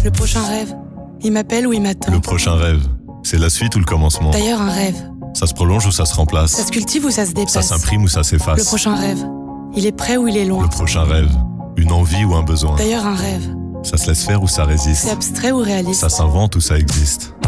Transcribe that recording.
Le prochain rêve, il m'appelle ou il m'attend. Le prochain rêve, c'est la suite ou le commencement? D'ailleurs, un rêve, Ça se prolonge ou ça se remplace? ça se cultive ou ça se Ça dépasse. s'imprime ou ça s'efface? Le prochain rêve, il est près ou il est loin. Le prochain rêve, une envie ou un besoin? D'ailleurs, un rêve, Ça se laisse faire ou ça c'est résiste? abstrait ou réaliste. Ça s'invente ou ça existe?